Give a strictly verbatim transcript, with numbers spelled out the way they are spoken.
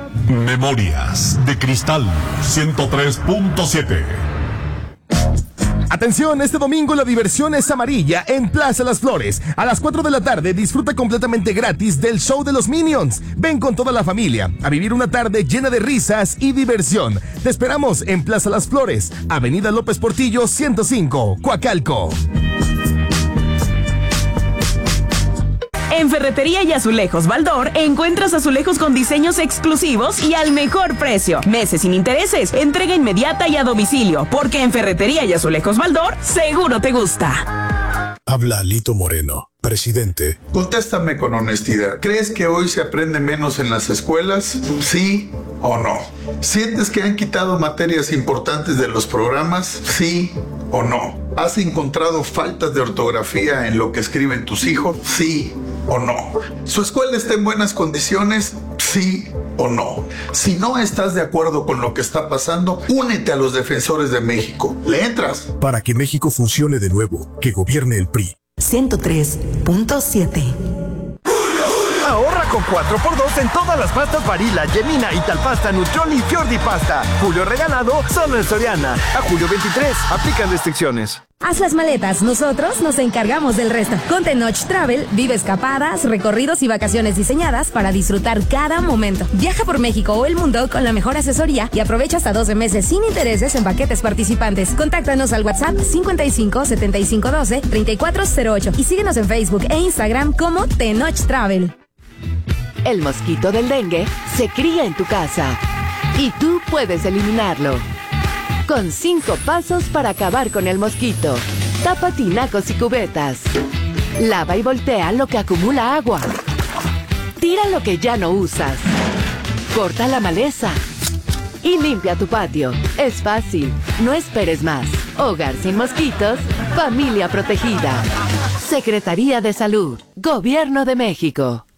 Memorias de Cristal ciento tres punto siete. Atención, este domingo la diversión es amarilla en Plaza Las Flores. A las cuatro de la tarde disfruta completamente gratis del show de los Minions. Ven con toda la familia a vivir una tarde llena de risas y diversión. Te esperamos en Plaza Las Flores, Avenida López Portillo ciento cinco, Coacalco. En Ferretería y Azulejos Baldor encuentras azulejos con diseños exclusivos y al mejor precio. Meses sin intereses, entrega inmediata y a domicilio, porque en Ferretería y Azulejos Baldor seguro te gusta. Habla Lito Moreno, presidente. Contéstame con honestidad. ¿Crees que hoy se aprende menos en las escuelas? ¿Sí o no? ¿Sientes que han quitado materias importantes de los programas? ¿Sí o no? ¿Has encontrado faltas de ortografía en lo que escriben tus hijos? ¿Sí o no? ¿Su escuela está en buenas condiciones? ¿Sí o no? Si no estás de acuerdo con lo que está pasando, únete a los defensores de México. ¿Le entras? Para que México funcione de nuevo, que gobierne el P R I. ciento tres punto siete. Ahorra con cuatro por dos en todas las pastas Barilla, Gemina, Italpasta, Nutrioli y Fiordi Pasta. Julio regalado solo en Soriana. A julio veintitrés. Aplican restricciones. Haz las maletas, nosotros nos encargamos del resto. Con Tenoch Travel, vive escapadas, recorridos y vacaciones diseñadas para disfrutar cada momento. Viaja por México o el mundo con la mejor asesoría y aprovecha hasta doce meses sin intereses en paquetes participantes. Contáctanos al WhatsApp cincuenta y cinco, setenta y cinco, doce, treinta y cuatro cero ocho y síguenos en Facebook e Instagram como Tenoch Travel. El mosquito del dengue se cría en tu casa y tú puedes eliminarlo. Con cinco pasos para acabar con el mosquito. Tapa tinacos y cubetas. Lava y voltea lo que acumula agua. Tira lo que ya no usas. Corta la maleza. Y limpia tu patio. Es fácil. No esperes más. Hogar sin mosquitos. Familia protegida. Secretaría de Salud. Gobierno de México.